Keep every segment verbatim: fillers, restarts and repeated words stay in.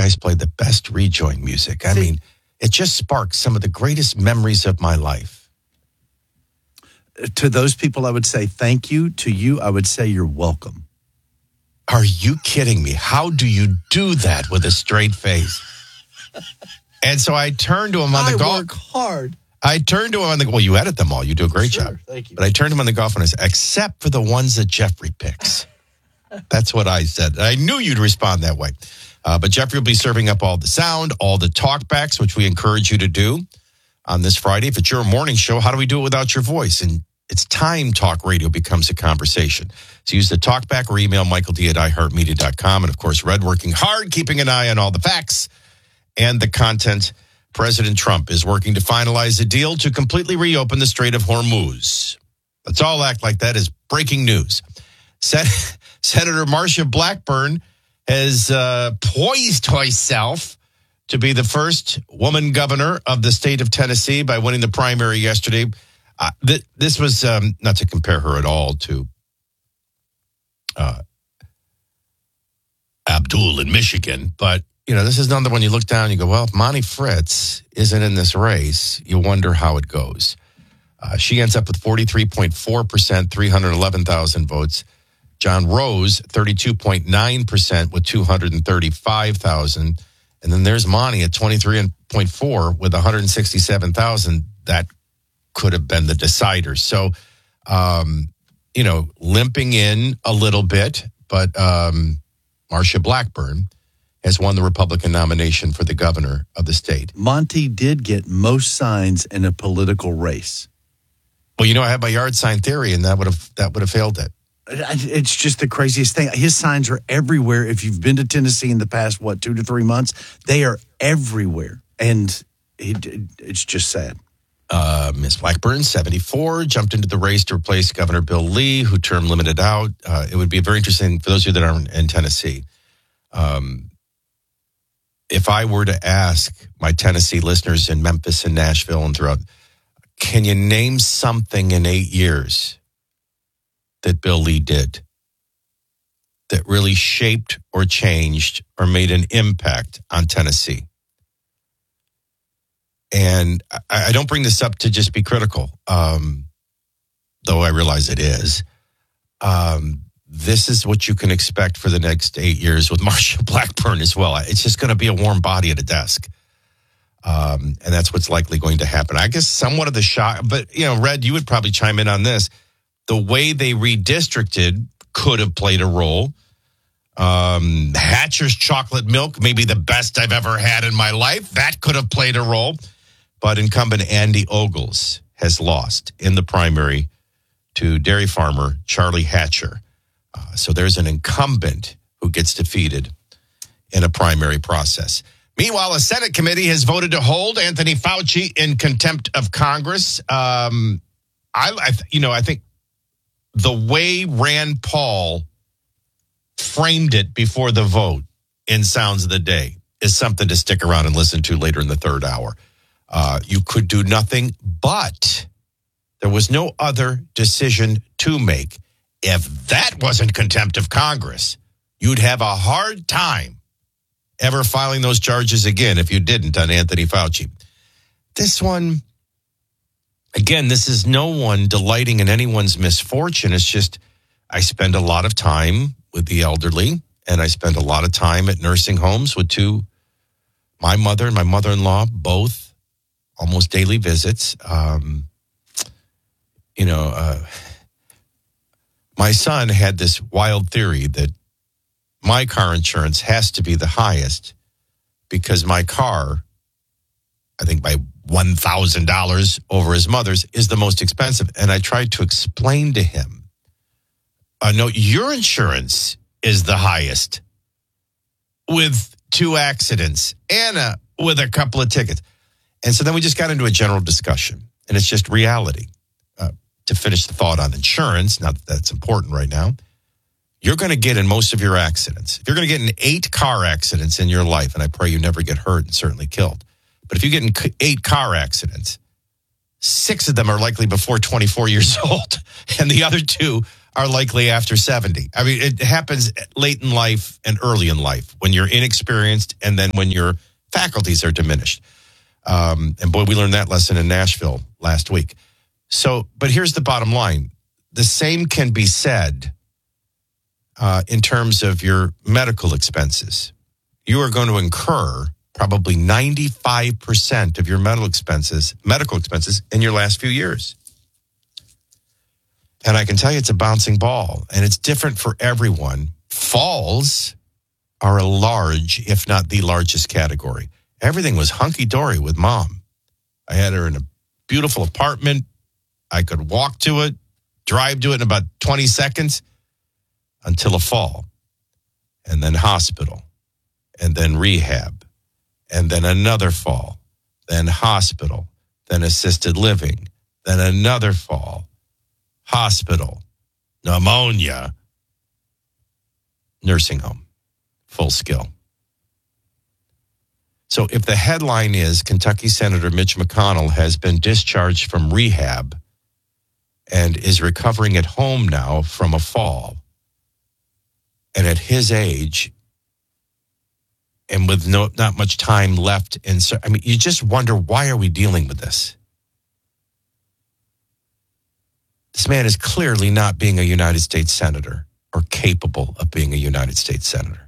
guys play the best rejoin music. I See, mean, it just sparks some of the greatest memories of my life. To those people, I would say thank you. To you, I would say you're welcome. Are you kidding me? How do you do that with a straight face? And so I turned to him on the I golf. I work hard. I turned to him on the, well, you edit them all. You do a great sure, job. Thank you. But I turned to him on the golf and I said, except for the ones that Jeffrey picks. That's what I said. I knew you'd respond that way. Uh, but Jeffrey will be serving up all the sound, all the talkbacks, which we encourage you to do on this Friday. If it's your morning show, how do we do it without your voice? And it's time talk radio becomes a conversation. So use the talkback or email Michael D at i heart media dot com. And of course, Red working hard, keeping an eye on all the facts and the content. President Trump is working to finalize a deal to completely reopen the Strait of Hormuz. Let's all act like that is breaking news. Sen- Senator Marsha Blackburn has uh, poised herself to be the first woman governor of the state of Tennessee by winning the primary yesterday. Uh, th- this was um, not to compare her at all to uh, Abdul in Michigan, but you know, this is another one you look down and you go, well, if Monty Fritz isn't in this race, you wonder how it goes. Uh, she ends up with forty-three point four percent, three hundred eleven thousand votes. John Rose, thirty-two point nine percent with two hundred thirty-five thousand. And then there's Monty at twenty-three point four with one hundred sixty-seven thousand. That could have been the decider. So, um, you know, limping in a little bit, but um, Marsha Blackburn has won the Republican nomination for the governor of the state. Monty did get most signs in a political race. Well, you know, I have my yard sign theory, and that would have that would have failed it. It's just the craziest thing. His signs are everywhere. If you've been to Tennessee in the past, what, two to three months, they are everywhere. And it, it's just sad. Uh, Miz Blackburn, seventy-four, jumped into the race to replace Governor Bill Lee, who term limited out. Uh, it would be very interesting for those of you that are in Tennessee. Um, if I were to ask my Tennessee listeners in Memphis and Nashville and throughout, can you name something in eight years that Bill Lee did that really shaped or changed or made an impact on Tennessee? And I, I don't bring this up to just be critical, um, though I realize it is. Um, this is what you can expect for the next eight years with Marsha Blackburn as well. It's just going to be a warm body at a desk. Um, and that's what's likely going to happen. I guess somewhat of the shock, but, you know, Red, you would probably chime in on this. The way they redistricted could have played a role. Um, Hatcher's chocolate milk, maybe the best I've ever had in my life. That could have played a role. But incumbent Andy Ogles has lost in the primary to dairy farmer Charlie Hatcher. Uh, so there's an incumbent who gets defeated in a primary process. Meanwhile, a Senate committee has voted to hold Anthony Fauci in contempt of Congress. Um, I, I, you know, I think the way Rand Paul framed it before the vote in Sounds of the Day is something to stick around and listen to later in the third hour. Uh, you could do nothing, but there was no other decision to make. If that wasn't contempt of Congress, you'd have a hard time ever filing those charges again if you didn't on Anthony Fauci. This one, again, this is no one delighting in anyone's misfortune. It's just I spend a lot of time with the elderly, and I spend a lot of time at nursing homes with two, my mother and my mother-in-law, both almost daily visits. Um, you know, uh, my son had this wild theory that my car insurance has to be the highest because my car, I think by one thousand dollars over his mother's, is the most expensive. And I tried to explain to him, uh, no, your insurance is the highest with two accidents and a, with a couple of tickets. And so then we just got into a general discussion, and it's just reality. Uh, to finish the thought on insurance, not that that's important right now, you're going to get in most of your accidents. If you're going to get in eight car accidents in your life, and I pray you never get hurt and certainly killed, but if you get in eight car accidents, six of them are likely before twenty-four years old, and the other two are likely after seventy. I mean, it happens late in life and early in life when you're inexperienced and then when your faculties are diminished. Um, and boy, we learned that lesson in Nashville last week. So, but here's the bottom line. The same can be said uh, in terms of your medical expenses. You are going to incur probably ninety-five percent of your medical expenses, medical expenses in your last few years. And I can tell you it's a bouncing ball, and it's different for everyone. Falls are a large, if not the largest category. Everything was hunky-dory with mom. I had her in a beautiful apartment. I could walk to it, drive to it in about twenty seconds until a fall, and then hospital, and then rehab, and then another fall, then hospital, then assisted living, then another fall, hospital, pneumonia, nursing home, full skill. So if the headline is Kentucky Senator Mitch McConnell has been discharged from rehab and is recovering at home now from a fall, and at his age, and with no not much time left, in, I mean, you just wonder, why are we dealing with this? This man is clearly not being a United States senator or capable of being a United States senator.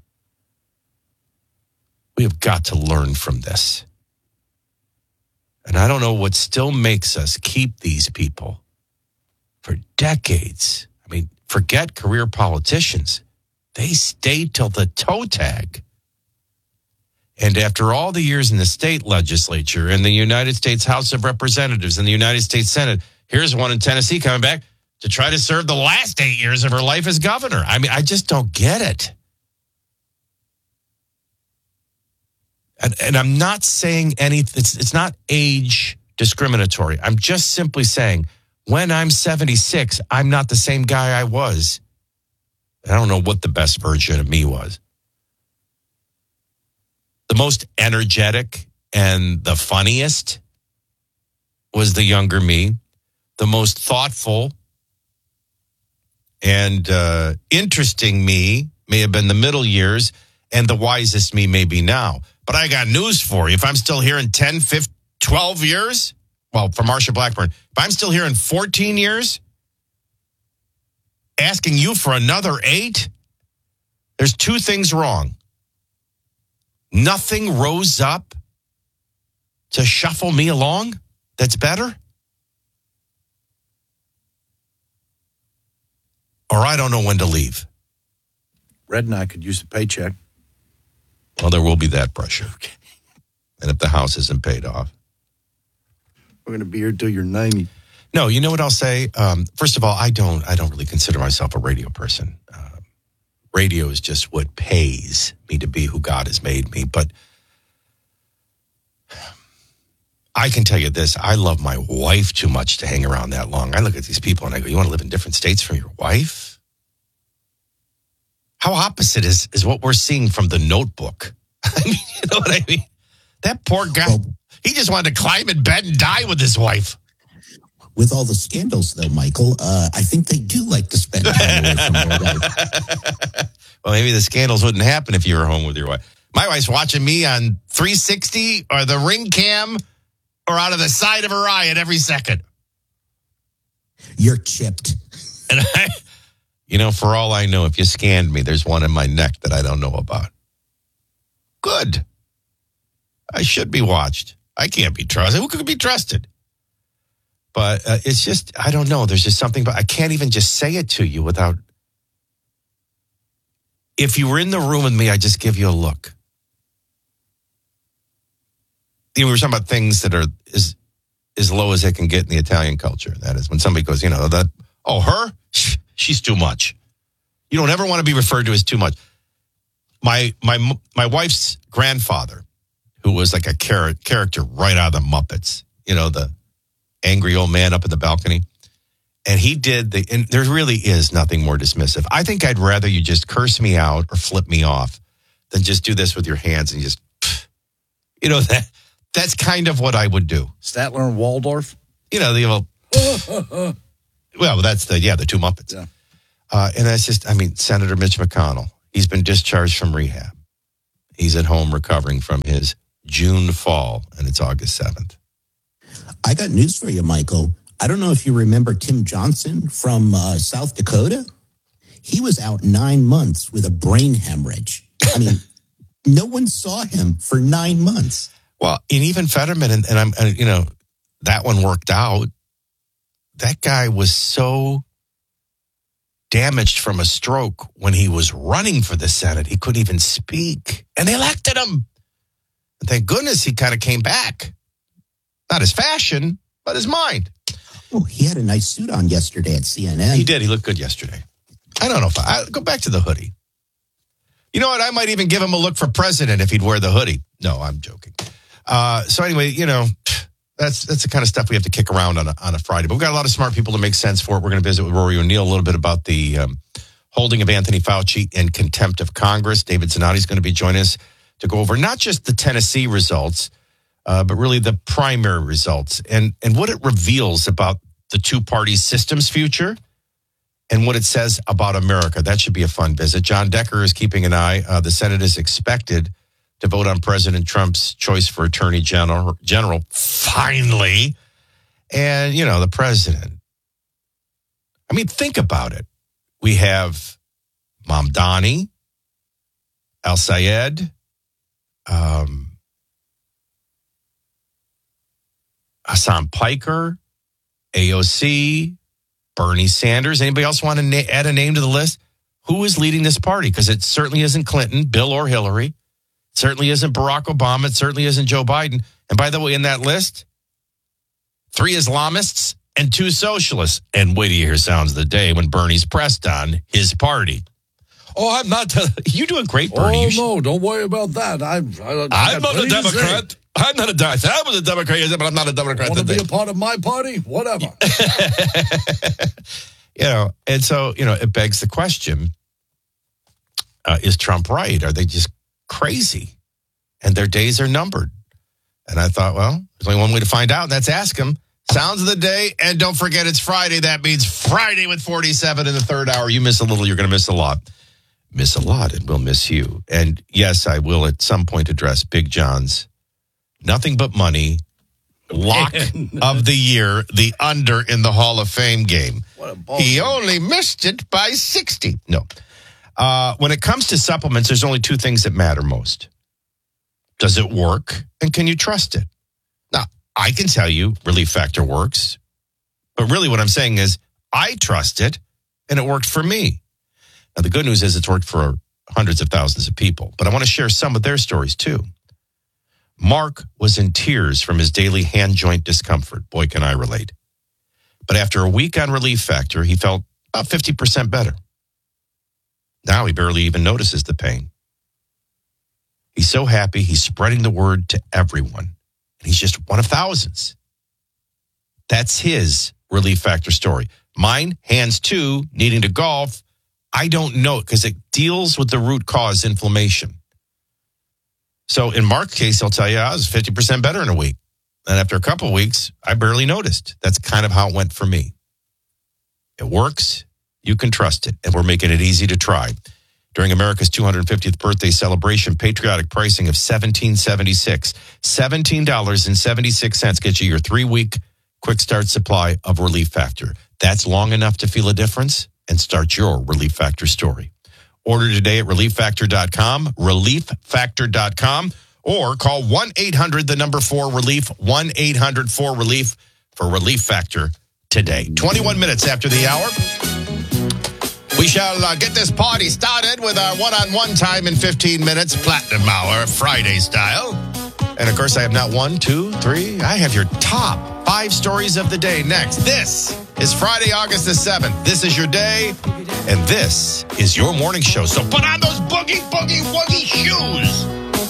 We have got to learn from this. And I don't know what still makes us keep these people for decades. I mean, forget career politicians. They stayed till the toe tag. And after all the years in the state legislature and the United States House of Representatives and the United States Senate, here's one in Tennessee coming back to try to serve the last eight years of her life as governor. I mean, I just don't get it. And, and I'm not saying anything, it's, it's not age discriminatory. I'm just simply saying, when I'm seventy-six, I'm not the same guy I was. I don't know what the best version of me was. The most energetic and the funniest was the younger me. The most thoughtful and uh, interesting me may have been the middle years, and the wisest me may be now. But I got news for you. If I'm still here in ten, fifteen, twelve years, well, for Marsha Blackburn, if I'm still here in fourteen years, asking you for another eight, there's two things wrong. Nothing rose up to shuffle me along that's better? Or I don't know when to leave. Red and I could use a paycheck. Well, there will be that pressure. Okay. And if the house isn't paid off. We're going to be here till you're ninety. No, you know what I'll say? Um, first of all, I don't I don't really consider myself a radio person. Uh, radio is just what pays me to be who God has made me. But I can tell you this. I love my wife too much to hang around that long. I look at these people and I go, you want to live in different states from your wife? How opposite is, is what we're seeing from The Notebook? I mean, you know what I mean? That poor guy, well, he just wanted to climb in bed and die with his wife. With all the scandals, though, Michael, uh, I think they do like to spend time away from their wife. Well, maybe the scandals wouldn't happen if you were home with your wife. My wife's watching me on three sixty or the Ring Cam or out of the side of her eye at every second. You're chipped. And I, you know, for all I know, if you scanned me, there's one in my neck that I don't know about. Good. I should be watched. I can't be trusted. Who could be trusted? But uh, it's just, I don't know. There's just something, but I can't even just say it to you without. If you were in the room with me, I'd just give you a look. You know, we were talking about things that are as, as low as they can get in the Italian culture. That is when somebody goes, you know, that, oh, her? She's too much. You don't ever want to be referred to as too much. My my my wife's grandfather, who was like a char- character right out of the Muppets, you know, the angry old man up in the balcony. And he did the, and there really is nothing more dismissive. I think I'd rather you just curse me out or flip me off than just do this with your hands and just, you know, that that's kind of what I would do. Statler and Waldorf? You know, the, well, well, that's the, yeah, the two Muppets. Yeah. Uh, and that's just, I mean, Senator Mitch McConnell, he's been discharged from rehab. He's at home recovering from his June fall, and it's August seventh. I got news for you, Michael. I don't know if you remember Tim Johnson from uh, South Dakota. He was out nine months with a brain hemorrhage. I mean, no one saw him for nine months. Well, and even Fetterman, and, and I'm, uh, you know, that one worked out. That guy was so damaged from a stroke when he was running for the Senate. He couldn't even speak, and they elected him. And thank goodness he kind of came back. Not his fashion, but his mind. Oh, he had a nice suit on yesterday at C N N. He did. He looked good yesterday. I don't know if I, I go back to the hoodie. You know what? I might even give him a look for president if he'd wear the hoodie. No, I'm joking. Uh, so anyway, you know, that's that's the kind of stuff we have to kick around on a, on a Friday. But we've got a lot of smart people to make sense for it. We're going to visit with Rory O'Neill a little bit about the um, holding of Anthony Fauci in contempt of Congress. David Zanotti is going to be joining us to go over not just the Tennessee results, uh, but really the primary results and, and what it reveals about the two-party system's future and what it says about America. That should be a fun visit. John Decker is keeping an eye. Uh, the Senate is expected to vote on President Trump's choice for Attorney General, General finally. And, you know, the president. I mean, think about it. We have Mamdani, Al-Sayed, um, Hassan Piker, A O C, Bernie Sanders. Anybody else want to na- add a name to the list? Who is leading this party? Because it certainly isn't Clinton, Bill, or Hillary. It certainly isn't Barack Obama. It certainly isn't Joe Biden. And by the way, in that list, three Islamists and two socialists. And wait till you hear sounds of the day when Bernie's pressed on his party. Oh, I'm not. A, you doing great, Bernie. Oh, You should, no, don't worry about that. I, I, I I'm not a Democrat. I'm not a Democrat. I was a Democrat, but I'm not a Democrat. Want to today. be a part of my party? Whatever. You know, and so, you know, it begs the question, uh, is Trump right? Are they just crazy? And their days are numbered. And I thought, well, there's only one way to find out, and that's ask him. Sounds of the day, and don't forget it's Friday. That means Friday with forty-seven in the third hour. You miss a little, you're going to miss a lot. Miss a lot, and we'll miss you. And yes, I will at some point address Big John's Nothing But Money lock of the year, the under in the Hall of Fame game. He only missed it by sixty. No. Uh, when it comes to supplements, there's only two things that matter most. Does it work? And can you trust it? Now, I can tell you Relief Factor works. But really what I'm saying is I trust it, and it worked for me. Now, the good news is it's worked for hundreds of thousands of people. But I want to share some of their stories, too. Mark was in tears from his daily hand joint discomfort. Boy, can I relate. But after a week on Relief Factor, he felt about fifty percent better. Now he barely even notices the pain. He's so happy he's spreading the word to everyone. And he's just one of thousands. That's his Relief Factor story. Mine, hands two, needing to golf. I don't know it because it deals with the root cause, inflammation. So in Mark's case, I'll tell you, I was fifty percent better in a week. And after a couple of weeks, I barely noticed. That's kind of how it went for me. It works. You can trust it. And we're making it easy to try. During America's two hundred fiftieth birthday celebration, patriotic pricing of seventeen seventy-six. seventeen dollars and seventy-six cents gets you your three-week quick start supply of Relief Factor. That's long enough to feel a difference and start your Relief Factor story. Order today at relief factor dot com, relief factor dot com, or call one eight hundred, the number four relief, one eight hundred four relief for Relief Factor today. twenty-one minutes after the hour. We shall uh, get this party started with our one-on-one time in fifteen minutes, Platinum Hour, Friday style. And, of course, I have not one, two, three. I have your top five stories of the day next. This is Friday, August the seventh. This is your day, and this is your morning show. So put on those boogie, boogie, woogie shoes.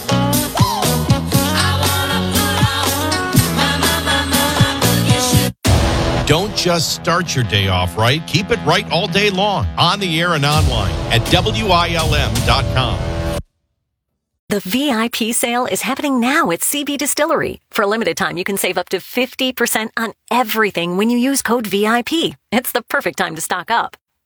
Don't just start your day off right. Keep it right all day long, on the air and online at W I L M dot com. The V I P sale is happening now at C B Distillery. For a limited time, you can save up to fifty percent on everything when you use code V I P. It's the perfect time to stock up.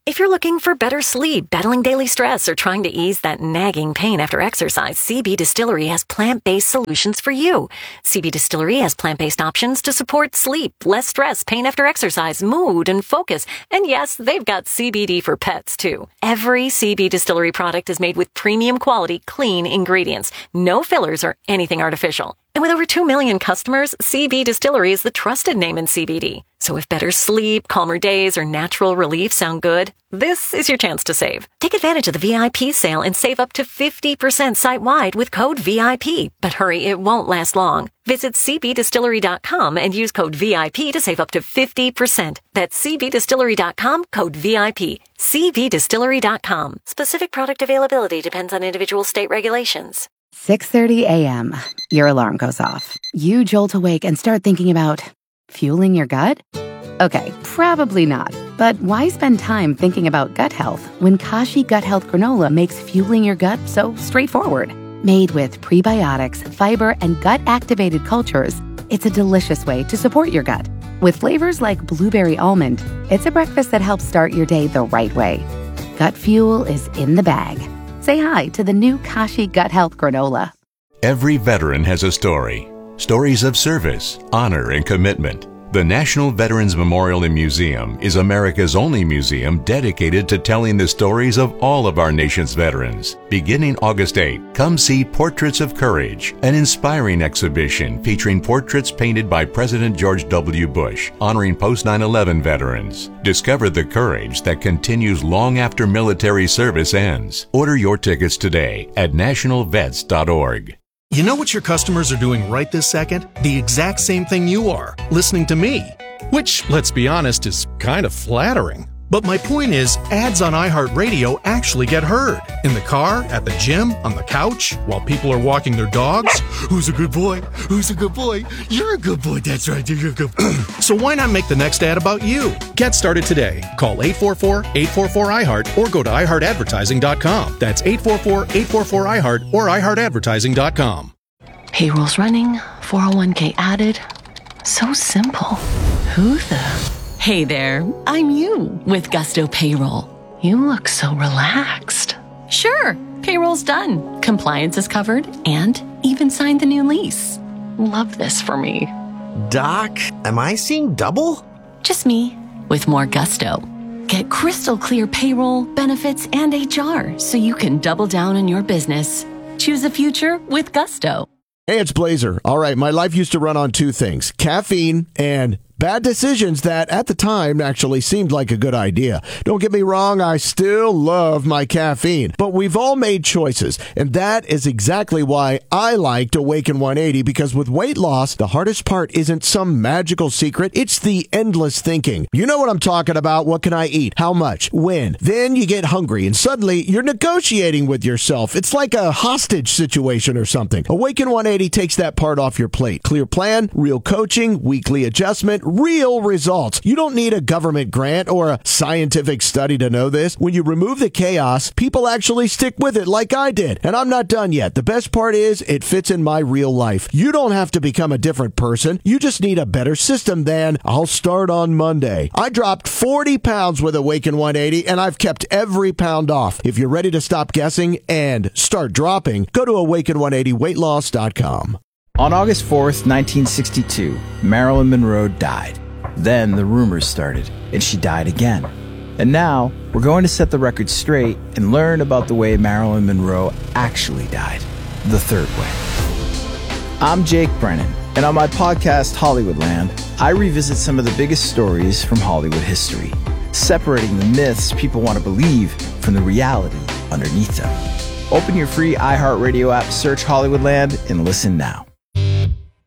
If you're looking for better sleep, battling daily stress, or trying to ease that nagging pain after exercise, C B Distillery has plant-based solutions for you. C B Distillery has plant-based options to support sleep, less stress, pain after exercise, mood, and focus. And yes, they've got C B D for pets, too. Every C B Distillery product is made with premium quality, clean ingredients. No fillers or anything artificial. And with over two million customers, C B Distillery is the trusted name in C B D. So if better sleep, calmer days, or natural relief sound good, this is your chance to save. Take advantage of the V I P sale and save up to fifty percent site-wide with code V I P. But hurry, it won't last long. Visit C B distillery dot com and use code V I P to save up to fifty percent. That's C B distillery dot com, code V I P. C B distillery dot com. Specific product availability depends on individual state regulations. six thirty a.m. Your alarm goes off. You jolt awake and start thinking about fueling your gut? Okay, probably not. But why spend time thinking about gut health when Kashi Gut Health Granola makes fueling your gut so straightforward? Made with prebiotics, fiber, and gut-activated cultures, it's a delicious way to support your gut. With flavors like blueberry almond, it's a breakfast that helps start your day the right way. Gut fuel is in the bag. Say hi to the new Kashi Gut Health Granola. Every veteran has a story. Stories of service, honor, and commitment. The National Veterans Memorial and Museum is America's only museum dedicated to telling the stories of all of our nation's veterans. Beginning August eighth, come see Portraits of Courage, an inspiring exhibition featuring portraits painted by President George W. Bush, honoring post nine eleven veterans. Discover the courage that continues long after military service ends. Order your tickets today at national vets dot org. You know what your customers are doing right this second? The exact same thing you are, listening to me. Which, let's be honest, is kind of flattering. But my point is, ads on iHeartRadio actually get heard. In the car, at the gym, on the couch, while people are walking their dogs. Who's a good boy? Who's a good boy? You're a good boy, that's right, you're a good boy. So why not make the next ad about you? Get started today. Call eight four four, eight four four, I heart or go to i heart advertising dot com. That's eight four four, eight four four, I heart or i heart advertising dot com. Payroll's running, four oh one k added. So simple. Who the... Hey there, I'm you with Gusto Payroll. You look so relaxed. Sure, payroll's done, compliance is covered, and even signed the new lease. Love this for me. Doc, am I seeing double? Just me, with more gusto. Get crystal clear payroll, benefits, and H R so you can double down on your business. Choose a future with Gusto. Hey, it's Blazer. All right, my life used to run on two things, caffeine and bad decisions that at the time actually seemed like a good idea. Don't get me wrong, I still love my caffeine, but we've all made choices, and that is exactly why I liked Awaken one eighty, because with weight loss, the hardest part isn't some magical secret, it's the endless thinking. You know what I'm talking about. What can I eat? How much? When? Then you get hungry, and suddenly you're negotiating with yourself. It's like a hostage situation or something. Awaken one eighty takes that part off your plate. Clear plan, real coaching, weekly adjustment, real results. You don't need a government grant or a scientific study to know this. When you remove the chaos, people actually stick with it like I did. And I'm not done yet. The best part is it fits in my real life. You don't have to become a different person. You just need a better system than I'll start on Monday. I dropped forty pounds with Awaken one eighty, and I've kept every pound off. If you're ready to stop guessing and start dropping, go to awaken one eighty weight loss dot com. On August fourth, nineteen sixty-two, Marilyn Monroe died. Then the rumors started, and she died again. And now, we're going to set the record straight and learn about the way Marilyn Monroe actually died, the third way. I'm Jake Brennan, and on my podcast, Hollywoodland, I revisit some of the biggest stories from Hollywood history, separating the myths people want to believe from the reality underneath them. Open your free iHeartRadio app, search Hollywoodland, and listen now.